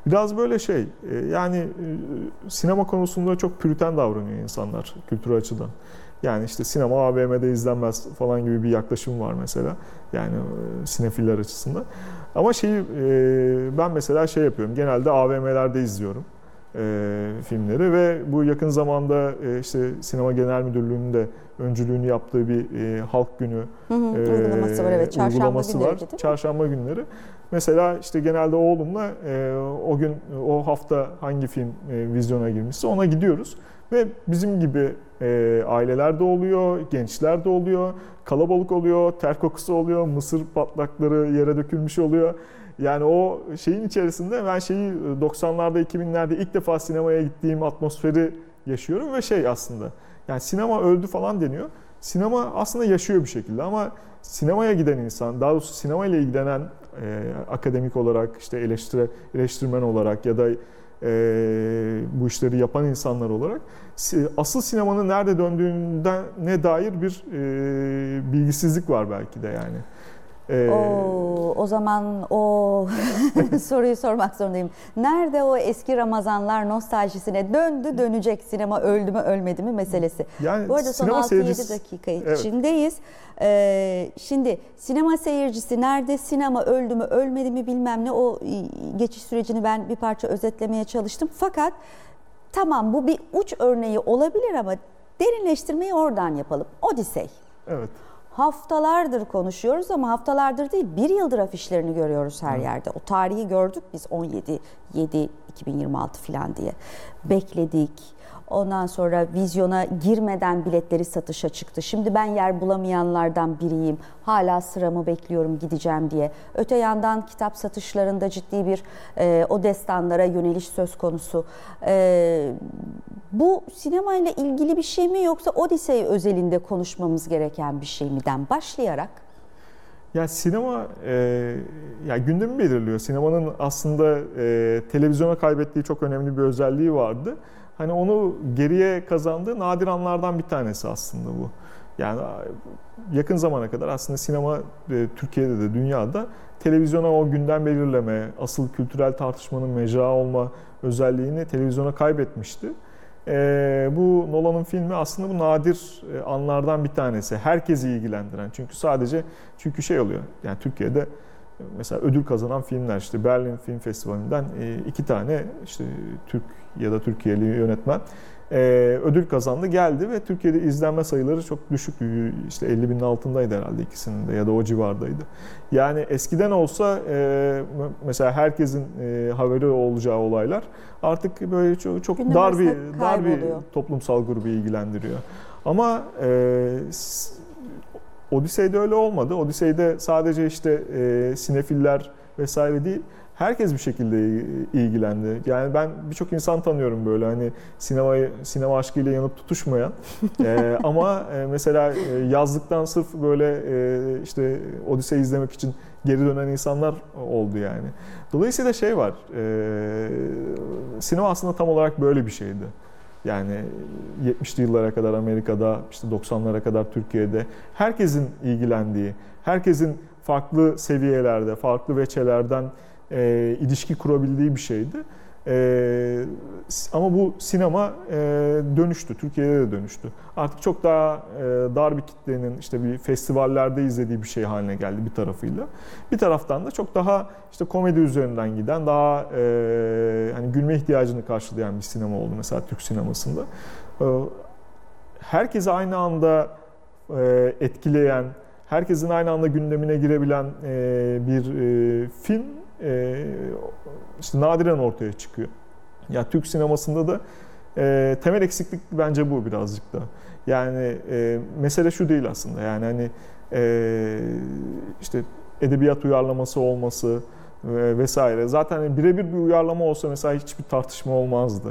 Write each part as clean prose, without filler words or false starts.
Biraz böyle yani sinema konusunda çok püriten davranıyor insanlar kültürel açıdan. Yani işte sinema AVM'de izlenmez falan gibi bir yaklaşım var mesela. Yani sinefiller açısından. Ama ben mesela yapıyorum. Genelde AVM'lerde izliyorum filmleri ve bu yakın zamanda işte Sinema Genel Müdürlüğü'nün de öncülüğünü yaptığı bir Halk Günü uygulaması var. Evet, uygulaması var. Çarşamba günleri. Mesela işte genelde oğlumla o hafta hangi film vizyona girmişse ona gidiyoruz. Ve bizim gibi aileler de oluyor, gençler de oluyor, kalabalık oluyor, ter kokusu oluyor, mısır patlakları yere dökülmüş oluyor. Yani o şeyin içerisinde ben 90'larda 2000'lerde ilk defa sinemaya gittiğim atmosferi yaşıyorum ve aslında yani sinema öldü falan deniyor. Sinema aslında yaşıyor bir şekilde ama sinemaya giden insan, daha doğrusu sinemayla ilgilenen akademik olarak işte eleştirmen olarak ya da bu işleri yapan insanlar olarak asıl sinemanın nerede döndüğüne dair bir bilgisizlik var belki de yani. O zaman o soruyu sormak zorundayım. Nerede o eski Ramazanlar nostaljisine dönecek sinema öldü mü ölmedi mi meselesi. Yani bu arada son 6-7 dakika içindeyiz. Şimdi sinema seyircisi nerede, sinema öldü mü ölmedi mi bilmem ne, o geçiş sürecini ben bir parça özetlemeye çalıştım. Fakat tamam, bu bir uç örneği olabilir ama derinleştirmeyi oradan yapalım. Odyssey. Evet. Haftalardır konuşuyoruz ama haftalardır değil, bir yıldır afişlerini görüyoruz her yerde. O tarihi gördük biz 17/7/2026 falan diye. Bekledik. Ondan sonra vizyona girmeden biletleri satışa çıktı. Şimdi ben yer bulamayanlardan biriyim. Hala sıramı bekliyorum gideceğim diye. Öte yandan kitap satışlarında ciddi bir o destanlara yöneliş söz konusu. Bu sinemayla ilgili bir şey mi yoksa Odyssey özelinde konuşmamız gereken bir şey mi'den başlayarak? Ya sinema gündemi belirliyor. Sinemanın aslında televizyona kaybettiği çok önemli bir özelliği vardı. Hani onu geriye kazandığı nadir anlardan bir tanesi aslında bu. Yani yakın zamana kadar aslında sinema Türkiye'de de dünyada televizyona o gündem belirleme, asıl kültürel tartışmanın mecra olma özelliğini televizyona kaybetmişti. Bu Nolan'ın filmi aslında bu nadir anlardan bir tanesi. Herkesi ilgilendiren. Çünkü oluyor. Yani Türkiye'de mesela ödül kazanan filmler, işte Berlin Film Festivali'nden 2 tane işte Türk ya da Türkiye'li yönetmen ödül kazandı, geldi ve Türkiye'de izlenme sayıları çok düşük. İşte 50 binin altındaydı herhalde ikisinin de ya da o civardaydı. Yani eskiden olsa mesela herkesin haberi olacağı olaylar artık böyle çok dar bir toplumsal grubu ilgilendiriyor. Ama Odyssey'de öyle olmadı. Odyssey'de sadece işte sinefiller vesaire değil, herkes bir şekilde ilgilendi. Yani ben birçok insan tanıyorum böyle hani sinema aşkıyla yanıp tutuşmayan ama mesela yazlıktan sırf böyle işte Odyssey izlemek için geri dönen insanlar oldu yani. Dolayısıyla var, sinema aslında tam olarak böyle bir şeydi. Yani 70'li yıllara kadar Amerika'da, işte 90'lara kadar Türkiye'de herkesin ilgilendiği, herkesin farklı seviyelerde, farklı veçelerden ilişki kurabildiği bir şeydi. Ama bu sinema dönüştü, Türkiye'de de dönüştü. Artık çok daha dar bir kitlenin işte bir festivallerde izlediği bir şey haline geldi bir tarafıyla. Bir taraftan da çok daha işte komedi üzerinden giden, daha hani gülme ihtiyacını karşılayan bir sinema oldu mesela Türk sinemasında. Herkesi aynı anda etkileyen, herkesin aynı anda gündemine girebilen bir film işte nadiren ortaya çıkıyor. Ya Türk sinemasında da temel eksiklik bence bu birazcık da. Yani mesele şu değil aslında. Yani hani işte edebiyat uyarlaması olması vesaire. Zaten hani birebir bir uyarlama olsa mesela hiçbir tartışma olmazdı.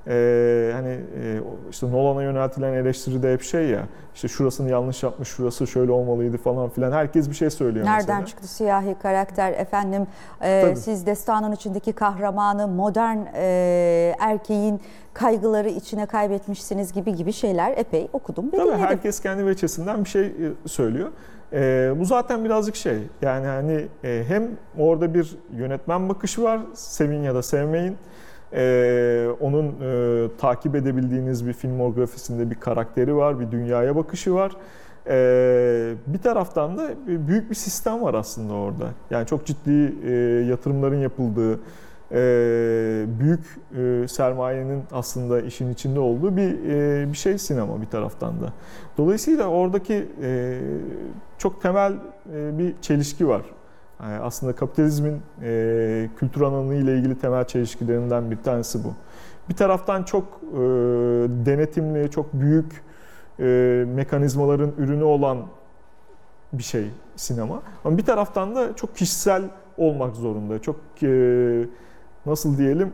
İşte Nolan'a yöneltilen eleştiri de hep işte şurasını yanlış yapmış, şurası şöyle olmalıydı falan filan. Herkes bir şey söylüyor Nereden mesela. Nereden çıktı siyahi karakter efendim? Siz destanın içindeki kahramanı, modern erkeğin kaygıları içine kaybetmişsiniz gibi şeyler epey okudum ve dinledim. Tabii herkes kendi veçesinden bir şey söylüyor. Bu zaten birazcık şey, yani hani hem orada bir yönetmen bakışı var, sevin ya da sevmeyin. Onun takip edebildiğiniz bir filmografisinde bir karakteri var, bir dünyaya bakışı var. Bir taraftan da büyük bir sistem var aslında orada. Yani çok ciddi yatırımların yapıldığı, büyük sermayenin aslında işin içinde olduğu bir şey sinema bir taraftan da. Dolayısıyla oradaki çok temel bir çelişki var. Yani aslında kapitalizmin kültür alanı ile ilgili temel çelişkilerinden bir tanesi bu. Bir taraftan çok denetimli, çok büyük mekanizmaların ürünü olan bir şey sinema. Ama bir taraftan da çok kişisel olmak zorunda. Çok nasıl diyelim,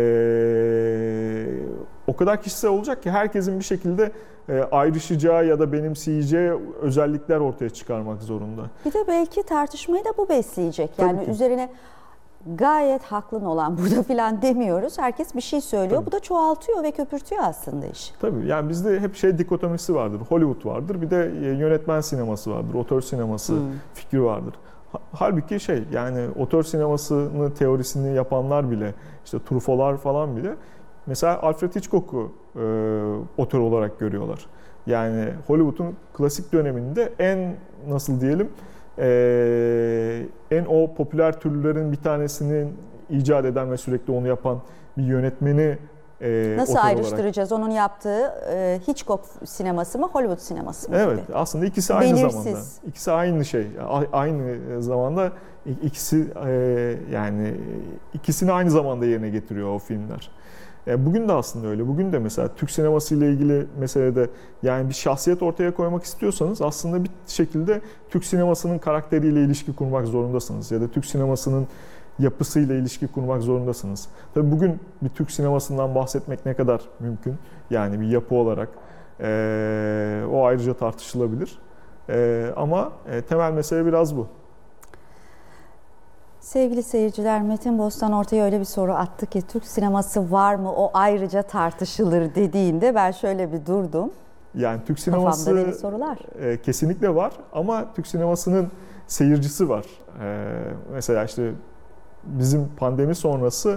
o kadar kişisel olacak ki herkesin bir şekilde ayrışacağı ya da benimseyeceği özellikler ortaya çıkarmak zorunda. Bir de belki tartışmayı da bu besleyecek. Yani üzerine gayet haklı olan burada filan demiyoruz. Herkes bir şey söylüyor. Tabii. Bu da çoğaltıyor ve köpürtüyor aslında işi. Tabii, yani bizde hep şey dikotomisi vardır. Hollywood vardır, bir de yönetmen sineması vardır, otör sineması fikri vardır. Halbuki yani otör sinemasının teorisini yapanlar bile, işte Truffaut'lar falan bile mesela Alfred Hitchcock'u otör olarak görüyorlar. Yani Hollywood'un klasik döneminde en nasıl diyelim en o popüler türlerin bir tanesini icat eden ve sürekli onu yapan bir yönetmeni nasıl ayrıştıracağız olarak. Onun yaptığı Hitchcock sineması mı, Hollywood sineması mı? Evet, gibi. Aslında ikisi aynı belirsiz. Zamanda. İkisi aynı şey. Aynı zamanda ikisi yani ikisini aynı zamanda yerine getiriyor o filmler. Bugün de aslında öyle. Bugün de mesela Türk sineması ile ilgili meselede yani bir şahsiyet ortaya koymak istiyorsanız aslında bir şekilde Türk sinemasının karakteriyle ilişki kurmak zorundasınız ya da Türk sinemasının yapısıyla ilişki kurmak zorundasınız. Tabii bugün bir Türk sinemasından bahsetmek ne kadar mümkün? Yani bir yapı olarak o ayrıca tartışılabilir. Ama temel mesele biraz bu. Sevgili seyirciler, Metin Bostan ortaya öyle bir soru attı ki Türk sineması var mı, o ayrıca tartışılır dediğinde ben şöyle bir durdum. Yani Türk sineması kesinlikle var ama Türk sinemasının seyircisi var. Mesela işte bizim pandemi sonrası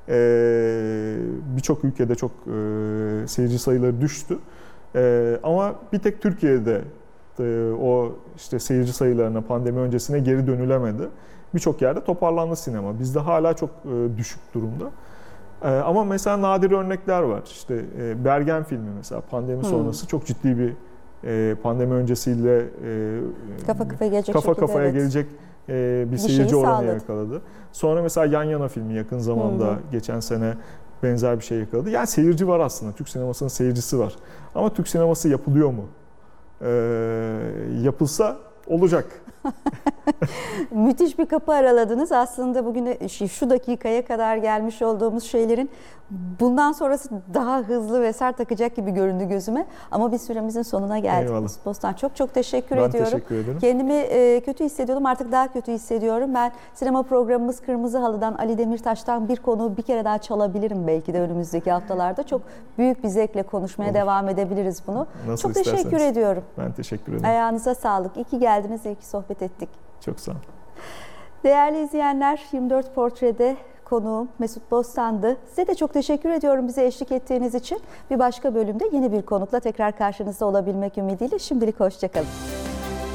birçok ülkede çok seyirci sayıları düştü. Ama bir tek Türkiye'de o işte seyirci sayılarına pandemi öncesine geri dönülemedi. Birçok yerde toparlandı sinema. Bizde hala çok düşük durumda. Ama mesela nadir örnekler var. İşte Bergen filmi mesela pandemi sonrası çok ciddi bir pandemi öncesiyle kafa kafaya gelecek bir seyirci oranı yakaladı. Sonra mesela Yan Yana filmi yakın zamanda geçen sene benzer bir şey yakaladı. Yani seyirci var aslında. Türk sinemasının seyircisi var. Ama Türk sineması yapılıyor mu? Yapılsa olacak. Müthiş bir kapı araladınız. Aslında bugün şu dakikaya kadar gelmiş olduğumuz şeylerin bundan sonrası daha hızlı ve sert akacak gibi göründü gözüme. Ama biz süremizin sonuna geldik. Eyvallah. Bostan çok teşekkür ediyorum. Ben teşekkür ederim. Kendimi kötü hissediyordum. Artık daha kötü hissediyorum. Ben sinema programımız Kırmızı Halı'dan, Ali Demirtaş'tan bir konuğu bir kere daha çalabilirim belki de önümüzdeki haftalarda. Çok büyük bir zevkle konuşmaya devam edebiliriz bunu. Nasıl çok teşekkür isterseniz. ediyorum. Ben teşekkür ederim. Ayağınıza sağlık. İyi ki geldiniz, iyi ki sohbet ettik. Çok sağ olun. Değerli izleyenler, 24 Portre'de konuğum Mesut Bostan'dı. Size de çok teşekkür ediyorum bize eşlik ettiğiniz için. Bir başka bölümde yeni bir konukla tekrar karşınızda olabilmek ümidiyle şimdilik hoşça kalın.